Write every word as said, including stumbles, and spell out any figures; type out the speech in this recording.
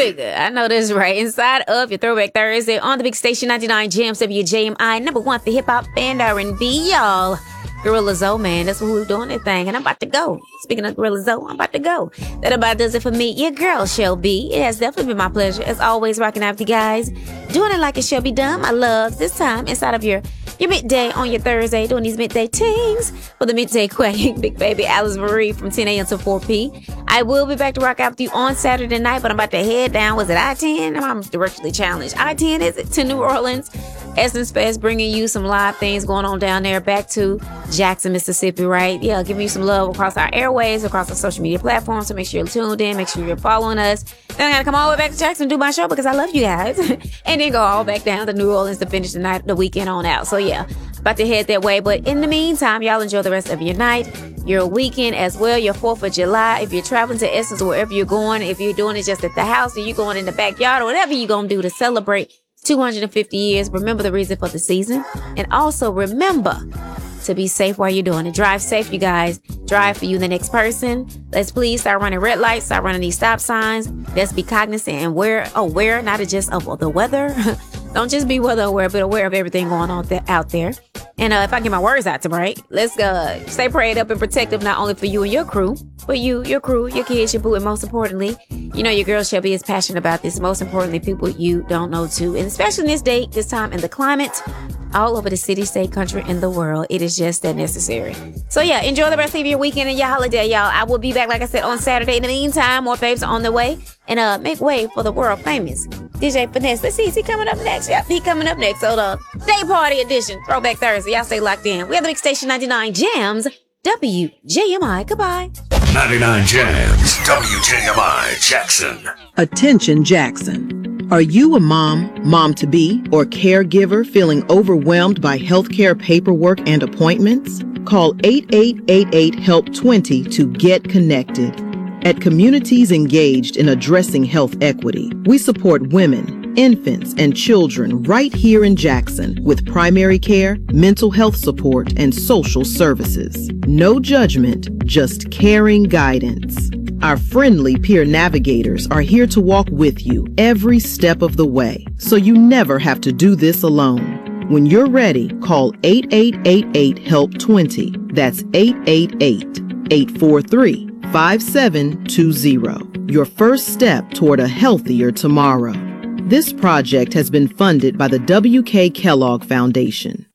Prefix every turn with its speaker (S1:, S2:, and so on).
S1: figure. I know that's right. Inside of your Throwback Thursday on the big station ninety-nine Jams W J M I, number one for hip hop and R and B, y'all. Gorilla Zoe, man, that's who's doing that thing, and I'm about to go. Speaking of Gorilla Zoe, I'm about to go. That about does it for me, your girl Shelby. It has definitely been my pleasure, as always, rocking out with you guys, doing it like it shall be done. My loves, this time inside of your your midday on your Thursday, doing these midday things for the midday queen, big baby Alice Marie from ten a.m. to four p.m. I will be back to rock out with you on Saturday night, but I'm about to head down. Was it I ten? I'm directly challenged. I ten, is it, to New Orleans? Essence Fest, bringing you some live things going on down there, back to Jackson, Mississippi, right? Yeah, giving you some love across our airways, across our social media platforms. So make sure you're tuned in, make sure you're following us. Then I gotta come all the way back to Jackson and do my show because I love you guys. And then go all back down to New Orleans to finish the night, the weekend on out. So yeah, about to head that way. But in the meantime, y'all enjoy the rest of your night, your weekend as well, your fourth of July. If you're traveling to Essence or wherever you're going, if you're doing it just at the house or you're going in the backyard or whatever you're gonna do to celebrate two hundred fifty years, remember the reason for the season. And also remember to be safe while you're doing it. Drive safe, you guys. Drive for you, the next person. Let's please start running red lights, start running these stop signs. Let's be cognizant and aware, aware, not just of the weather. Don't just be weather aware, but aware of everything going on th- out there. And uh, if I get my words out tonight, let's uh, stay prayed up and protective, not only for you and your crew, but you, your crew, your kids, your boo, and most importantly, you know your girl Shelby is passionate about this. Most importantly, people you don't know too. And especially in this day, this time, in the climate, all over the city, state, country, and the world. It is just that necessary. So yeah, enjoy the rest of your weekend and your holiday, y'all. I will be back, like I said, on Saturday. In the meantime, more babes are on the way. And uh, make way for the world famous D J Finesse. Let's see, is he coming up next? Yep, he coming up next. So the Day Party Edition, Throwback Thursday. Y'all stay locked in. We have the big station ninety-nine Jams, W J M I. Goodbye.
S2: ninety-nine Jams, W J M I, Jackson.
S3: Attention, Jackson. Are you a mom, mom-to-be, or caregiver feeling overwhelmed by healthcare paperwork and appointments? Call eight eight eight eight, HELP twenty to get connected. At Communities Engaged in Addressing Health Equity, we support women, infants, and children right here in Jackson with primary care, mental health support, and social services. No judgment, just caring guidance. Our friendly peer navigators are here to walk with you every step of the way, so you never have to do this alone. When you're ready, call eight eight eight eight, HELP twenty. That's eight eight eight, eight four three, five seven two zero. Your first step toward a healthier tomorrow. This project has been funded by the W K Kellogg Foundation.